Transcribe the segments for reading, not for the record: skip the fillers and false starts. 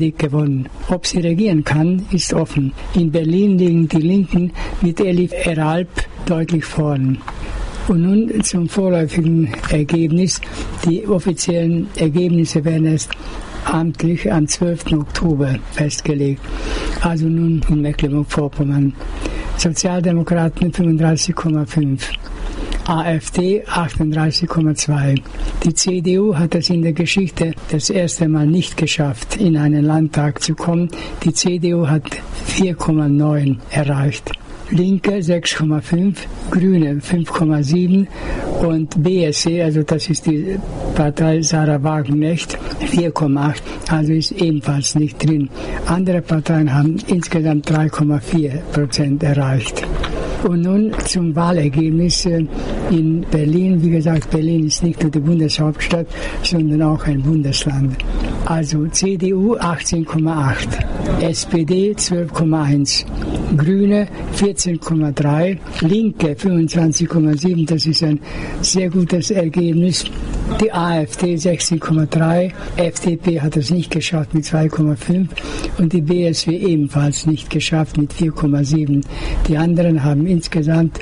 gewonnen. Ob sie regieren kann, ist offen. In Berlin liegen die Linken mit Elif Eralp deutlich vorn. Und nun zum vorläufigen Ergebnis. Die offiziellen Ergebnisse werden erst amtlich am 12. Oktober festgelegt. Also nun in Mecklenburg-Vorpommern. Sozialdemokraten 35,5. AfD 38,2. Die CDU hat es in der Geschichte das erste Mal nicht geschafft, in einen Landtag zu kommen. Die CDU hat 4,9 erreicht. Linke 6,5, Grüne 5,7 und BSC, also das ist die Partei Sarah Wagenknecht, 4,8, also ist ebenfalls nicht drin. Andere Parteien haben insgesamt 3,4% erreicht. Und nun zum Wahlergebnis in Berlin. Wie gesagt, Berlin ist nicht nur die Bundeshauptstadt, sondern auch ein Bundesland. Also CDU 18,8, SPD 12,1, Grüne 14,3, Linke 25,7, das ist ein sehr gutes Ergebnis. Die AfD 16,3, FDP hat es nicht geschafft mit 2,5 und die BSW ebenfalls nicht geschafft mit 4,7. Die anderen haben insgesamt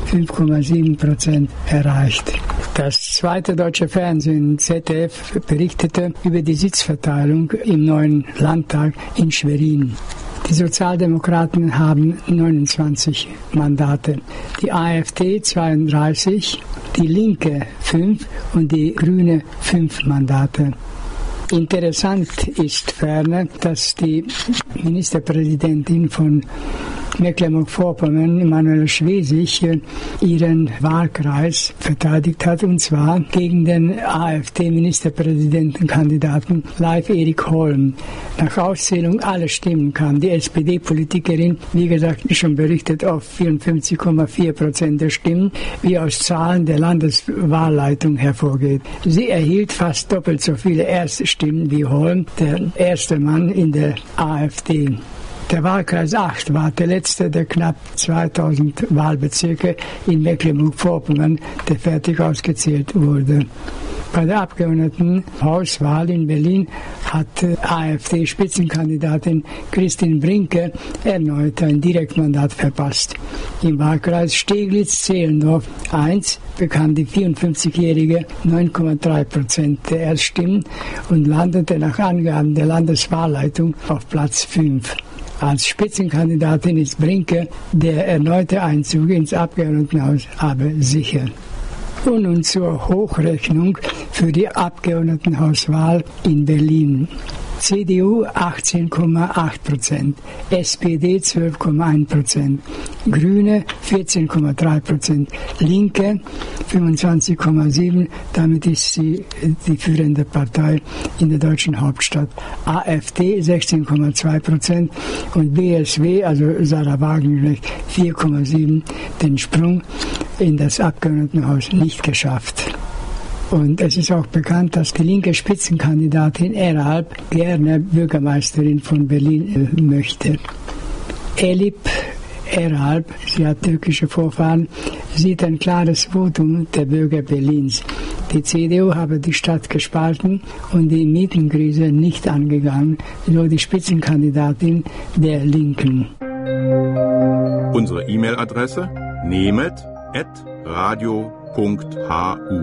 5,7% erreicht. Das zweite deutsche Fernsehen, ZDF, berichtete über die Sitzverteilung im neuen Landtag in Schwerin. Die Sozialdemokraten haben 29 Mandate, die AfD 32, die Linke 5 und die Grüne 5 Mandate. Interessant ist ferner, dass die Ministerpräsidentin von Mecklenburg-Vorpommern, Manuela Schwesig, ihren Wahlkreis verteidigt hat, und zwar gegen den AfD-Ministerpräsidentenkandidaten Leif Erik Holm. Nach Auszählung aller Stimmen kam die SPD-Politikerin, wie gesagt, schon berichtet, auf 54,4% der Stimmen, wie aus Zahlen der Landeswahlleitung hervorgeht. Sie erhielt fast doppelt so viele Erststimmen wie Holm, der erste Mann in der AfD. Der Wahlkreis 8 war der letzte der knapp 2000 Wahlbezirke in Mecklenburg-Vorpommern, der fertig ausgezählt wurde. Bei der Abgeordnetenhauswahl in Berlin hat AfD-Spitzenkandidatin Christine Brinke erneut ein Direktmandat verpasst. Im Wahlkreis Steglitz-Zehlendorf 1 bekam die 54-Jährige 9,3% der Erststimmen und landete nach Angaben der Landeswahlleitung auf Platz 5. Als Spitzenkandidatin ist Brinke der erneute Einzug ins Abgeordnetenhaus aber sicher. Und nun zur Hochrechnung für die Abgeordnetenhauswahl in Berlin. CDU 18,8%, SPD 12,1%, Grüne 14,3%, Linke 25,7%, damit ist sie die führende Partei in der deutschen Hauptstadt. AfD 16,2% und BSW, also Sarah Wagenknecht, 4,7%, den Sprung in das Abgeordnetenhaus nicht geschafft. Und es ist auch bekannt, dass die linke Spitzenkandidatin Eralp gerne Bürgermeisterin von Berlin möchte. Elif Eralp, sie hat türkische Vorfahren, sieht ein klares Votum der Bürger Berlins. Die CDU habe die Stadt gespalten und die Mietenkrise nicht angegangen, so die Spitzenkandidatin der Linken. Unsere E-Mail-Adresse nemet@radio.hu